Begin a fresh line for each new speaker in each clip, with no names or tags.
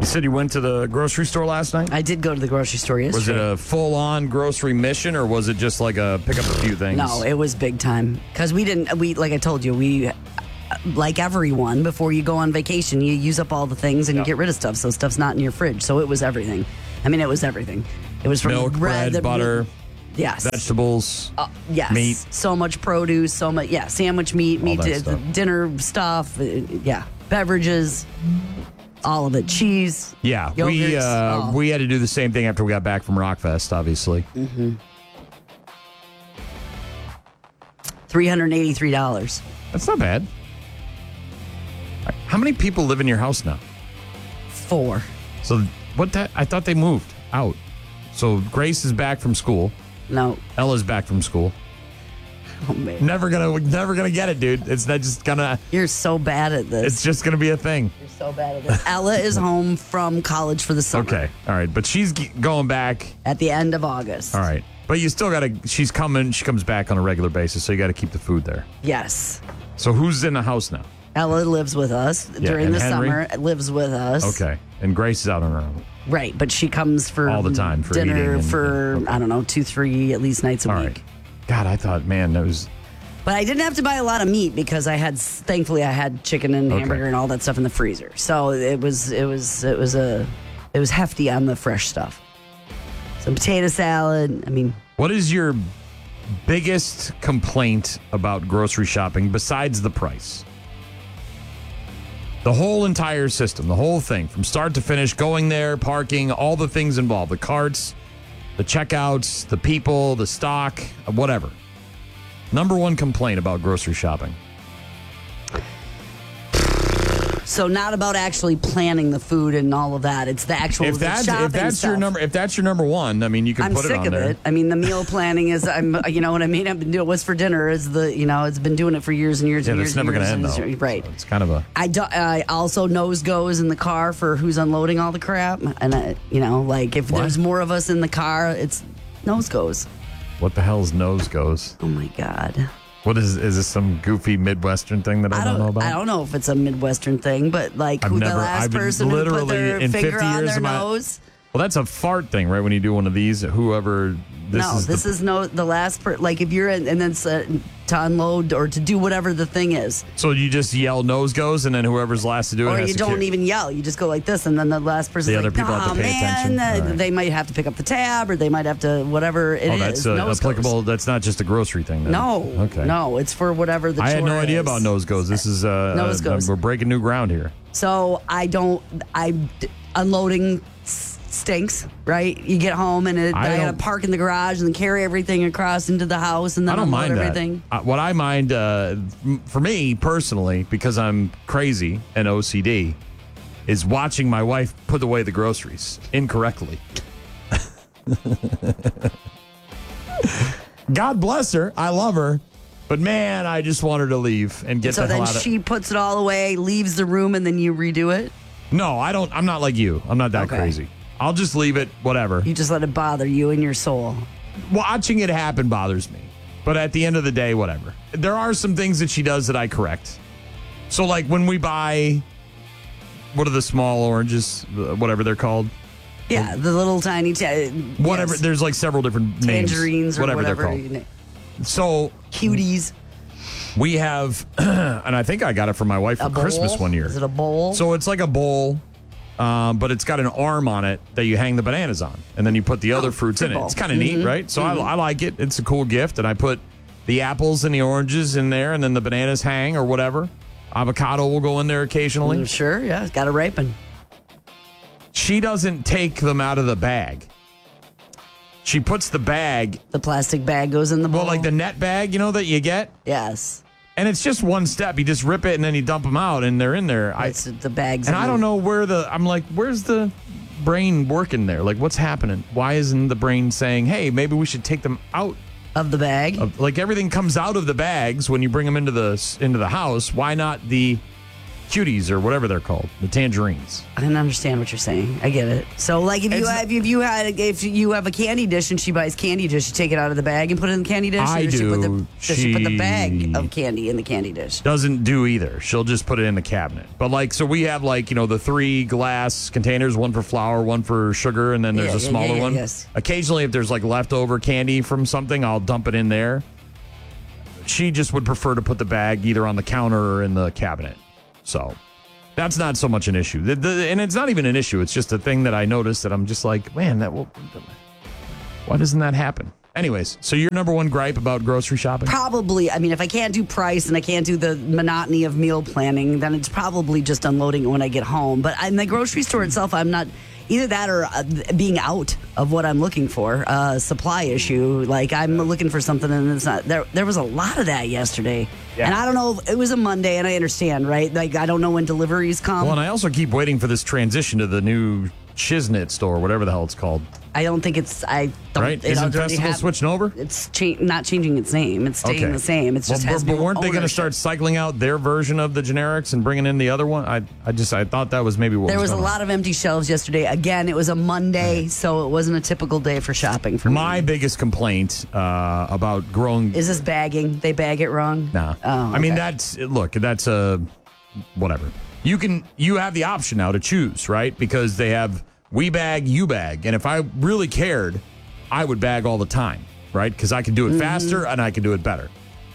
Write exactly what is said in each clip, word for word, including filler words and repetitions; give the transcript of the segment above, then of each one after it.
You said you went to the grocery store last night?
I did go to the grocery store
Was
yesterday.
it a full-on grocery mission, or was it just like a pick up a few things?
No, it was big time. Because we didn't, we like I told you, we, like everyone, before you go on vacation, you use up all the things and
Yep.
you get rid of stuff. So stuff's not in your fridge. So it was everything. I mean, it was everything. It was from
Milk, bread,
the-
butter,
yes.
vegetables.
Uh, yes.
meat.
So much produce, so much, yeah, sandwich meat,
All
meat,
that
di-
stuff.
dinner stuff, uh, yeah, beverages, all of it, cheese.
Yeah, we
yogurts,
uh,
oh.
we had to do the same thing after we got back from Rockfest, obviously.
Mm-hmm. three hundred eighty-three dollars.
That's not bad. How many people live in your house now?
Four.
So what? That I thought they moved out. So Grace is back from school.
No.
Ella's back from school.
Oh, man.
Never gonna, never gonna get it, dude. It's not just gonna.
You're so bad at this.
It's just gonna be a thing.
You're so bad at this. Ella is home from college for the summer.
Okay, all right, but she's g- going back.
At the end of August.
All right, but you still gotta. She's coming. She comes back on a regular basis, so you got to keep the food there.
Yes.
So who's in the house now?
Ella lives with us
Yeah,
during
and
the
Henry?
summer. Lives with us.
Okay, and Grace is out on her own.
Right, but she comes for
All the time for eating
dinner
and-
for
okay.
I don't know two, three at least nights a
All
week.
right. God, I thought, man, that was.
But I didn't have to buy a lot of meat because I had, thankfully, I had chicken and
Okay.
hamburger and all that stuff in the freezer. So it was, it was, it was a, it was hefty on the fresh stuff. Some potato salad. I mean,
What is your biggest complaint about grocery shopping besides the price? The whole entire system, the whole thing, from start to finish, going there, parking, all the things involved, the carts, the checkouts, the people, the stock, whatever. Number one complaint about grocery shopping.
so not about actually planning the food and all of that. It's the actual
If
the
that's
shopping
if that's
stuff.
your number, if that's your number one, I mean, you can
I'm
put it
sick
on
of
there.
it. I mean, the meal planning is, I'm, you know what I mean? I've been doing what's for dinner is the, you know, it's been doing it for years and years
Yeah,
and
that's
years.
never
and
going to
years
end
and
though.
years. Right.
So it's kind of a.
I, do, I also nose goes in the car for who's unloading all the crap. And, I, you know, like if
What?
there's more of us in the car, it's nose goes.
What the hell's nose goes?
Oh, my God.
What is is this some goofy Midwestern thing that I,
I
don't,
don't,
know about?
I don't know if it's a Midwestern thing, but like
I've
who
never-
the last
I've been
person who put
literally
their
in
finger
fifty
on
years
their
of my-
nose.
Well, that's a fart thing, right? When you do one of these, whoever this
no,
is.
this
the,
is no the last per like if you're in, and then it's, uh, to unload or to do whatever the thing is,
So you just yell nose goes, and then whoever's last to do it
or
has
you
to
don't
kick.
even yell. You just go like this, and then the last person
The
like,
other people have to
"Nah,
pay
man,"
attention?
uh,
All right.
They might have to pick up the tab, or they might have to whatever it
Oh,
is.
that's uh,
Nose
applicable.
goes.
That's not just a grocery thing. Then.
No,
Okay.
no, it's for whatever the.
I had no
chore
idea
is.
about nose goes. This is uh,
Nose
uh,
goes.
we're breaking new ground here.
So I don't. I unloading s- stinks, right? You get home and it,
I
I, gotta
don't-
park in the garage and then carry everything across into the house and then
I don't
unload
mind
everything.
that. Uh, what I mind, uh, m- for me personally, because I'm crazy and O C D, is watching my wife put away the groceries incorrectly. God bless her. I love her. But man, I just want her to leave and get
So
the hell
then
out of
she puts it all away, leaves the room, and then you redo it.
No, I don't. I'm not like you. I'm not that
Okay.
crazy. I'll just leave it, whatever.
You just let it bother you and your soul.
Watching it happen bothers me. But at the end of the day, whatever. There are some things that she does that I correct. So, like when we buy, what are the small oranges, uh, whatever they're called?
Yeah, the little tiny ta-
Whatever.
yes,
There's like several different names.
tangerines or
whatever,
whatever.
they're called.
you know,
So
Cuties.
we have, and I think I got it for my wife
A
for Christmas
bowl?
one year.
Is it a bowl?
So it's like a bowl, um, but it's got an arm on it that you hang the bananas on, and then you put the other fruits in it.
bowl.
It's kind of neat, right? So I, I like it. It's a cool gift, and I put the apples and the oranges in there, and then the bananas hang or whatever. Avocado will go in there occasionally.
Mm, sure, yeah, it's got to ripen.
She doesn't take them out of the bag. She puts the bag,
The plastic bag goes in the bowl.
well, like the net bag, you know, that you get,
yes,
and it's just one step. You just rip it, and then you dump them out, and they're in there. I,
it's the bags.
And
in
I
the-
don't know where the, I'm like, where's the brain working there? Like, what's happening? Why isn't the brain saying, hey, maybe we should take them out?
of the bag.
Of, like, everything comes out of the bags when you bring them into the into the house. Why not the cuties or whatever they're called, the tangerines.
I didn't understand what you're saying. I get it. So, like, if you
It's-
have, if you had if you have a candy dish and she buys candy dish, you take it out of the bag and put it in the candy dish.
I
or does She put the,
do.
does she put the
She-
bag of candy in the candy dish?
Doesn't do either. She'll just put it in the cabinet. But like, so we have like, you know, the three glass containers, one for flour, one for sugar, and then there's
Yeah,
a
yeah,
smaller
yeah, yeah,
one.
yes.
Occasionally, if there's like leftover candy from something, I'll dump it in there. She just would prefer to put the bag either on the counter or in the cabinet. So that's not so much an issue. The, the, and it's not even an issue. It's just a thing that I noticed that I'm just like, man, that will, why doesn't that happen? Anyways, so your number one gripe about grocery shopping?
Probably. I mean, if I can't do price and I can't do the monotony of meal planning, then it's probably just unloading it when I get home. But in the grocery store itself, I'm not either that or uh, being out of what I'm looking for. Uh, supply issue. Like I'm looking for something and it's not there. There was a lot of that yesterday,
Yeah.
and I don't know. If it was a Monday, and I understand, right? Like I don't know when deliveries come.
Well, and I also keep waiting for this transition to the new Shiznit store, whatever the hell it's called.
I don't think it's. I don't.
Right?
it
Isn't
already
Festival
hap-
switching over?
It's cha- not changing its name. It's staying
Okay.
the same. It's just
well,
has
but, but
new
weren't they going to
ownership.
start cycling out their version of the generics and bringing in the other one? I, I just, I thought that was maybe what
There
was
was a
going on.
lot of empty shelves yesterday. Again, it was a Monday, so it wasn't a typical day for shopping for
My
me.
biggest complaint uh, about growing.
Is this bagging? They bag it wrong?
Nah.
Oh,
I mean,
okay.
that's, look, that's a, whatever. You can, you have the option now to choose, right? Because they have we bag, you bag. And if I really cared, I would bag all the time, right? Because I can do it
Mm-hmm.
faster and I can do it better.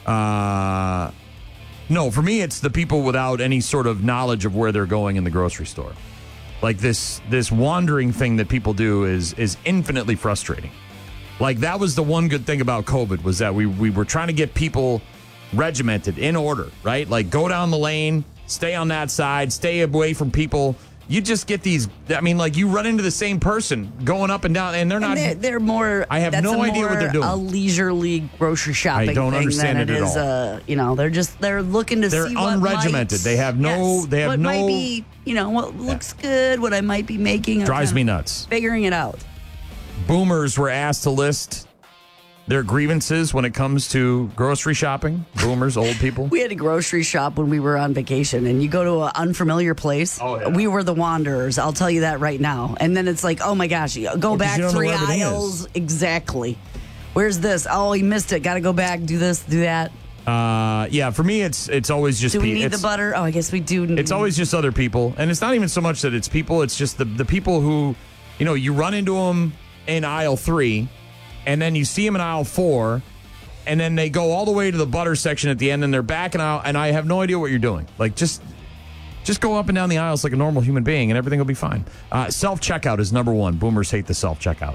Uh, no, for me, it's the people without any sort of knowledge of where they're going in the grocery store. Like this, this wandering thing that people do is is infinitely frustrating. Like that was the one good thing about COVID was that we we were trying to get people regimented in order, right? Like go down the lane, stay on that side, stay away from people. You just get these. I mean, like you run into the same person going up and down, and they're
And
not.
they're, they're more.
I have
that's
no
a
idea what
more
they're doing.
A leisurely grocery shopping.
I don't
thing
understand
than
it at
is,
all.
Uh, you know, they're just they're looking to
They're
see what
unregimented.
might-
They have no-
Yes,
they have
what
no-
might be, you know, what looks good, what I might be making. I'm
Drives
kinda
me nuts.
Figuring it out.
Boomers were asked to list their grievances when it comes to grocery shopping. Boomers, old people.
We had a grocery shop when we were on vacation, and you go to an unfamiliar place.
Oh, yeah.
We were the wanderers. I'll tell you that right now. And then it's like, oh my gosh, you go
Well, 'cause
back
you don't know
three
where everything
aisles.
is.
Exactly. Where's this? Oh, he missed it. Got to go back, do this, do that.
Uh, yeah, for me, it's it's always just.
Do we
pe-
need
it's,
the butter? Oh, I guess we do. Need
It's always just other people, and it's not even so much that it's people. It's just the the people who, you know, you run into them in aisle three, and then you see them in aisle four, and then they go all the way to the butter section at the end, and they're backing out, and I have no idea what you're doing. Like just. Just go up and down the aisles like a normal human being, and everything will be fine. Uh, self checkout is number one. Boomers hate the self checkout.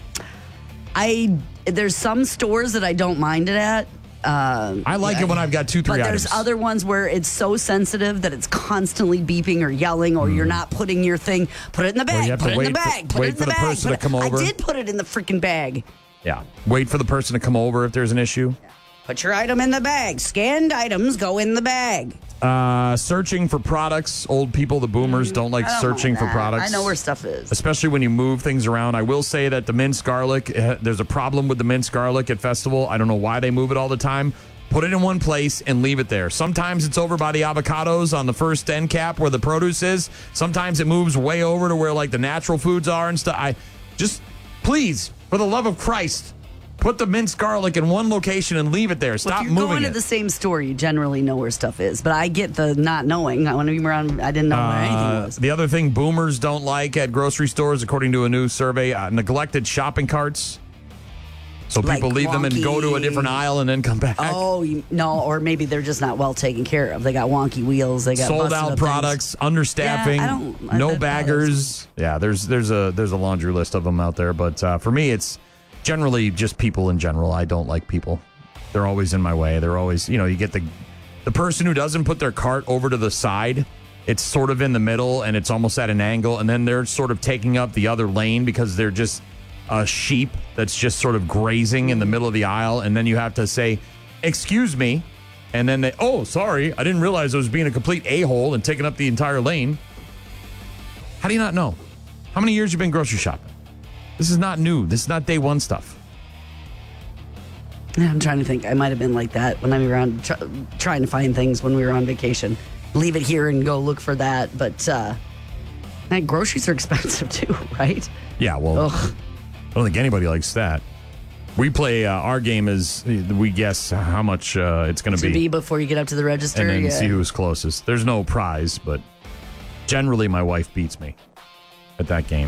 I there's some stores that I don't mind it at. Uh,
I like it when I've got two, three
but
items.
there's other ones where it's so sensitive that it's constantly beeping or yelling, or you're not putting your thing. Put it in the
Or you
bag.
have
Put
to
it in
wait
the
for-
bag. Put
wait
it in
for
the
the
bag.
person
Put
to come
it-
over.
I did put it in the freaking bag.
Yeah. Wait for the person to come over if there's an issue.
Put your item in the bag. Scanned items go in the bag.
Uh, searching for products. Old people, the boomers, don't like
I don't
searching
mind
for
that.
products.
I know where stuff is.
Especially when you move things around. I will say that the minced garlic, uh, there's a problem with the minced garlic at Festival. I don't know why they move it all the time. Put it in one place and leave it there. Sometimes it's over by the avocados on the first end cap where the produce is. Sometimes it moves way over to where like the natural foods are and stuff. I just, please, for the love of Christ, put the minced garlic in one location and leave it there.
Well,
Stop
if you're
moving
going to
it.
the same store, you generally know where stuff is. But I get the not knowing. When we were around, I didn't know where anything
Uh,
was.
the other thing boomers don't like at grocery stores, according to a new survey, uh, neglected shopping carts. So
Like
people leave them and go to a
wonky-
different aisle and then come back.
Oh, you, no, or maybe they're just not well taken care of. They got wonky wheels. They got
Sold
busted
out
up
products,
things.
understaffing,
Yeah, I don't- I-
no
that
baggers. Yeah, there's there's a there's a laundry list of them out there. But uh, for me, it's generally just people in general. I don't like people. They're always in my way. They're always, you know, you get the the person who doesn't put their cart over to the side. It's sort of in the middle and it's almost at an angle, and then they're sort of taking up the other lane because they're just a sheep that's just sort of grazing in the middle of the aisle, and then you have to say, "Excuse me," and then they, "Oh, sorry, I didn't realize I was being a complete a-hole and taking up the entire lane." How do you not know? How many years you been grocery shopping? This is not new. This is not day one stuff.
Yeah, I'm trying to think. I might have been like that when I was around tr- trying to find things when we were on vacation. leave it here and go look for that. But uh, man, groceries are expensive too, right?
Yeah, well,
Ugh.
I don't think anybody likes that. We play, uh, our game is, we guess how much uh, it's going to
To
be.
be before you get up to the register.
And then
yeah.
see who's closest. There's no prize, but generally my wife beats me at that game.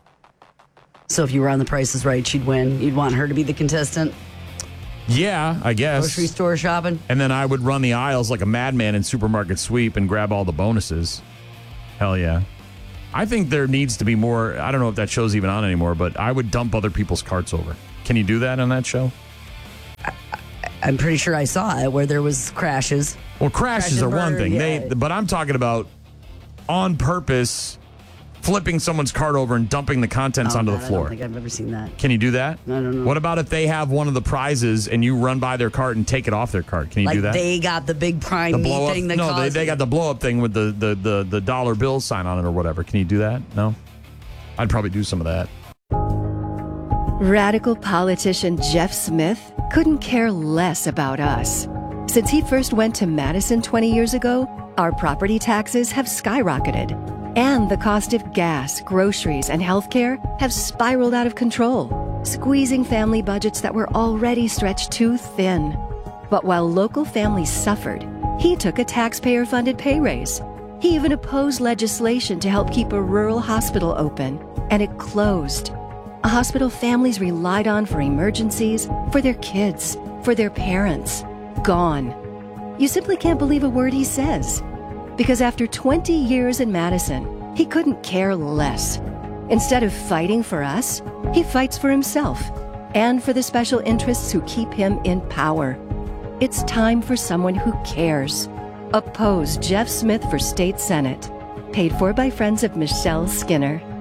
So if you were on The Price is Right, she'd win. You'd want her to be the contestant.
Yeah, I guess.
Grocery store shopping.
And then I would run the aisles like a madman in Supermarket Sweep and grab all the bonuses. Hell yeah. I think there needs to be more. I don't know if that show's even on anymore, but I would dump other people's carts over. Can you do that on that show?
I, I'm pretty sure I saw it where there was crashes.
Well, crashes
Crash
are
and
one
burn,
thing.
yeah.
They, but I'm talking about on purpose flipping someone's cart over and dumping the contents
Oh,
onto
God,
the
I
floor.
don't think I've ever seen that.
Can you do that?
I don't know.
What about if they have one of the prizes and you run by their cart and take it off their cart? Can you
Like
do that?
they got the big prime
the
meat
blow up?
thing that
No, they,
caused
they
it.
got the blow up thing with the, the, the, the dollar bill sign on it or whatever. Can you do that? No? I'd probably do some of that.
Radical politician Jeff Smith couldn't care less about us. Since he first went to Madison twenty years ago, our property taxes have skyrocketed, and the cost of gas, groceries, and healthcare have spiraled out of control, squeezing family budgets that were already stretched too thin. But while local families suffered, he took a taxpayer-funded pay raise. He even opposed legislation to help keep a rural hospital open, and it closed. A hospital families relied on for emergencies, for their kids, for their parents. Gone. You simply can't believe a word he says. Because after twenty years in Madison, he couldn't care less. Instead of fighting for us, he fights for himself and for the special interests who keep him in power. It's time for someone who cares. Oppose Jeff Smith for State Senate. Paid for by friends of Michelle Skinner.